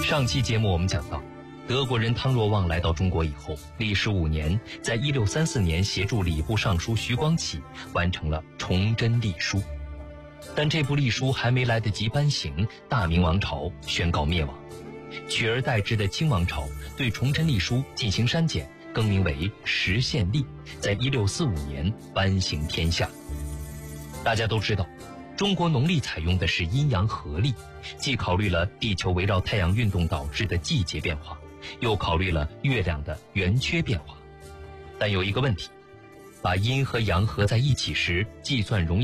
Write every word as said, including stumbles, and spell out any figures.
上期节目我们讲到，德国人汤若望来到中国以后，历时五年，在一六三四年协助礼部尚书徐光启完成了《崇祯历书》。但这部历书还没来得及颁行，大明王朝宣告灭亡，取而代之的清王朝对《崇祯历书》进行删减，更名为实宪历，在一六四五年颁行天下。大家都知道，中国农历采用的是阴阳合历，既考虑了地球围绕太阳运动导致的季节变化，又考虑了月亮的圆缺变化。但有一个问题，把阴和阳合在一起时，计算容易